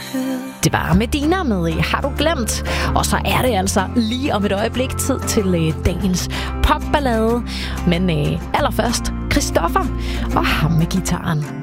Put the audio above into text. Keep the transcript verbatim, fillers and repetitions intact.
Det var Medina med Har du glemt? Og så er det altså lige om et øjeblik tid til øh, dagens popballade. Men øh, allerførst Christoffer og ham med gitaren.